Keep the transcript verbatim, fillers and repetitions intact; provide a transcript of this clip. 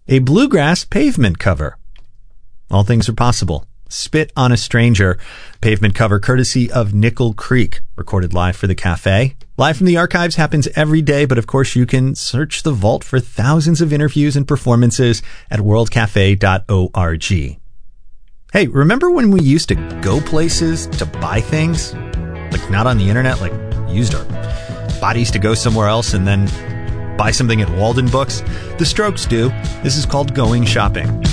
a bluegrass pavement cover. All things are possible. Spit on a Stranger, pavement cover courtesy of Nickel Creek, recorded live for the cafe. Live from the archives happens every day, but of course you can search the vault for thousands of interviews and performances at world cafe dot org. Hey, remember when we used to go places to buy things? Like not on the internet, like used our bodies to go somewhere else and then buy something at Walden Books? The Strokes do. This is called Going Shopping.